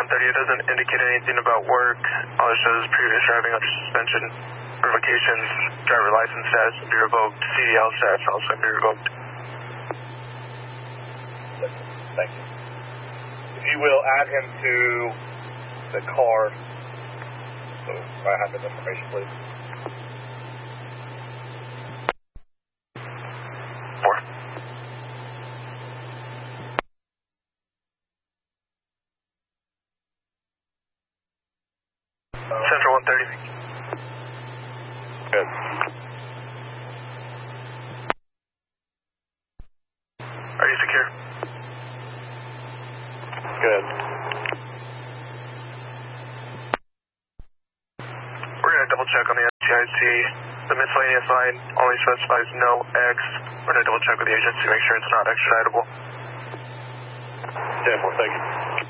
130, it doesn't indicate anything about work. All it shows is previous driving under suspension. Revocations, driver license status will be revoked. CDL status also be revoked. Thank you. If you will, add him to the car. So I have this information, please. 4. Central 130. Good. Are you secure? Good. We're going to double check on the FTIC. The miscellaneous line only specifies no X. We're going to double check with the agency to make sure it's not extraditable. 10-4, thank you.